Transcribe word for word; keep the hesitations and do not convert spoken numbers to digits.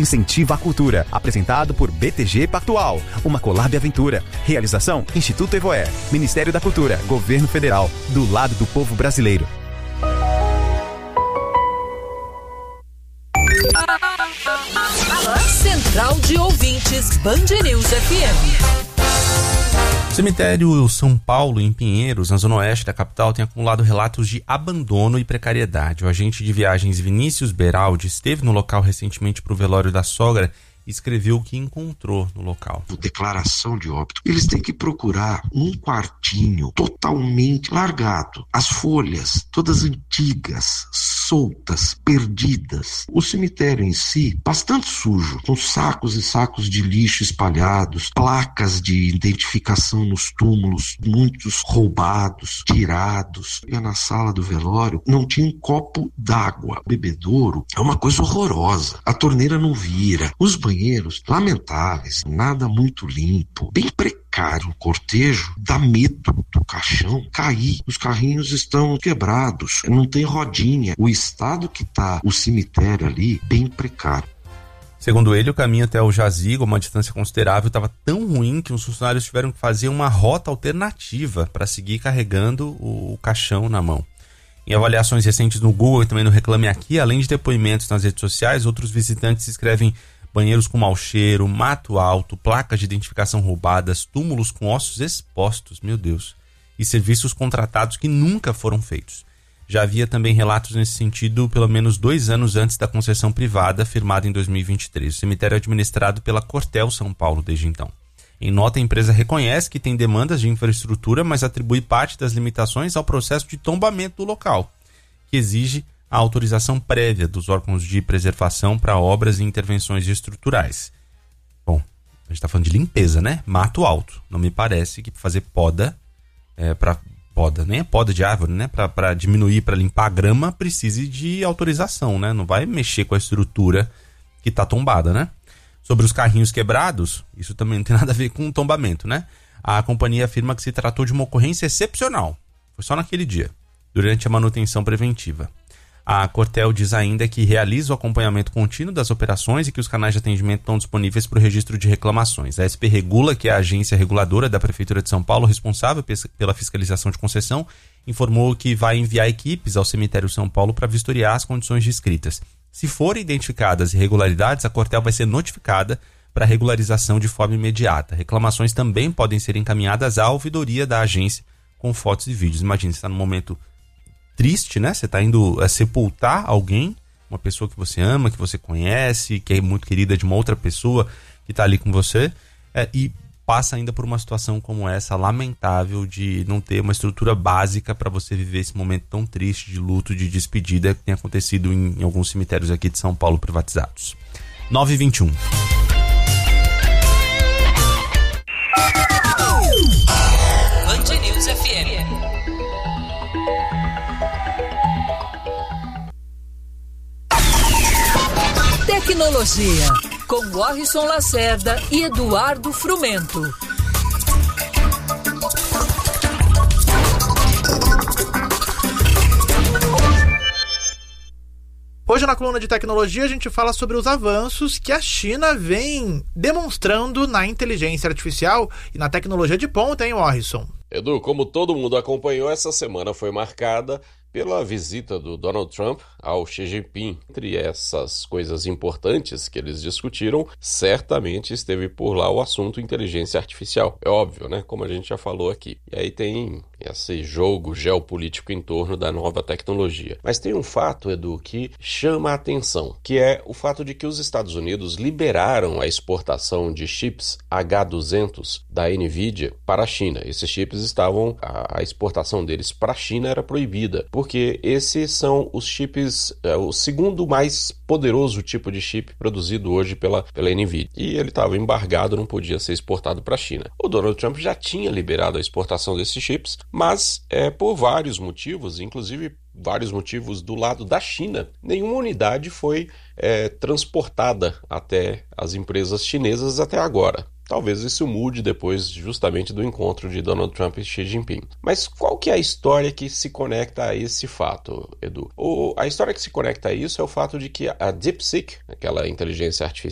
incentiva a cultura. Apresentado por B T G Pactual, uma Collab Aventura. Realização Instituto Evoé, Ministério da Cultura, Governo Federal, do lado do povo brasileiro. Central de Ouvintes Band News F M. O cemitério São Paulo, em Pinheiros, na zona oeste da capital, tem acumulado relatos de abandono e precariedade. O agente de viagens Vinícius Beraldi esteve no local recentemente para o velório da sogra e escreveu o que encontrou no local. Declaração de óbito. Eles têm que procurar um quartinho totalmente largado. As folhas, todas antigas, soltas, perdidas. O cemitério em si, bastante sujo, com sacos e sacos de lixo espalhados, placas de identificação nos túmulos, muitos roubados, tirados. E na sala do velório não tinha um copo d'água. O bebedouro é uma coisa horrorosa. A torneira não vira. Os banheiros Banheiros lamentáveis, nada muito limpo, bem precário. O cortejo dá medo do caixão cair. Os carrinhos estão quebrados, não tem rodinha. O estado que está o cemitério ali, bem precário. Segundo ele, o caminho até o jazigo, uma distância considerável, estava tão ruim que os funcionários tiveram que fazer uma rota alternativa para seguir carregando o caixão na mão. Em avaliações recentes no Google e também no Reclame Aqui, além de depoimentos nas redes sociais, outros visitantes escrevem banheiros com mau cheiro, mato alto, placas de identificação roubadas, túmulos com ossos expostos, meu Deus, e serviços contratados que nunca foram feitos. Já havia também relatos nesse sentido pelo menos dois anos antes da concessão privada, firmada em dois mil e vinte e três. O cemitério é administrado pela Cortel São Paulo desde então. Em nota, a empresa reconhece que tem demandas de infraestrutura, mas atribui parte das limitações ao processo de tombamento do local, que exige a autorização prévia dos órgãos de preservação para obras e intervenções estruturais. Bom, a gente está falando de limpeza, né? Mato alto. Não me parece que fazer poda, é, para poda, nem é poda de árvore, né? Para diminuir, para limpar a grama, precise de autorização, né? Não vai mexer com a estrutura que está tombada, né? Sobre os carrinhos quebrados, isso também não tem nada a ver com tombamento, né? A companhia afirma que se tratou de uma ocorrência excepcional. Foi só naquele dia, durante a manutenção preventiva. A Cortel diz ainda que realiza o acompanhamento contínuo das operações e que os canais de atendimento estão disponíveis para o registro de reclamações. A S P Regula, que é a agência reguladora da Prefeitura de São Paulo, responsável pela fiscalização de concessão, informou que vai enviar equipes ao cemitério São Paulo para vistoriar as condições descritas. Se forem identificadas irregularidades, a Cortel vai ser notificada para regularização de forma imediata. Reclamações também podem ser encaminhadas à ouvidoria da agência com fotos e vídeos. Imagina, você está num momento triste, né? Você está indo a sepultar alguém, uma pessoa que você ama, que você conhece, que é muito querida de uma outra pessoa que está ali com você, é, e passa ainda por uma situação como essa, lamentável, de não ter uma estrutura básica para você viver esse momento tão triste de luto, de despedida que tem acontecido em, em alguns cemitérios aqui de São Paulo privatizados. nove e vinte e um. Band News F M. Tecnologia, com Warrison Lacerda e Eduardo Frumento. Hoje na coluna de tecnologia a gente fala sobre os avanços que a China vem demonstrando na inteligência artificial e na tecnologia de ponta, hein, Warrison? Edu, como todo mundo acompanhou, essa semana foi marcada pela visita do Donald Trump ao Xi Jinping. Entre essas coisas importantes que eles discutiram, certamente esteve por lá o assunto inteligência artificial. É óbvio, né? Como a gente já falou aqui. E aí tem esse jogo geopolítico em torno da nova tecnologia. Mas tem um fato, Edu, que chama a atenção, que é o fato de que os Estados Unidos liberaram a exportação de chips H duzentos da NVIDIA para a China. Esses chips estavam, a exportação deles para a China era proibida, porque esses são os chips, é, o segundo mais poderoso tipo de chip produzido hoje pela, pela NVIDIA. E ele estava embargado, não podia ser exportado para a China. O Donald Trump já tinha liberado a exportação desses chips, mas é por vários motivos, inclusive vários motivos do lado da China, nenhuma unidade foi é, transportada até as empresas chinesas até agora. Talvez isso mude depois justamente do encontro de Donald Trump e Xi Jinping. Mas qual que é a história que se conecta a esse fato, Edu? O, a história que se conecta a isso é o fato de que a DeepSeek, aquela inteligência artificial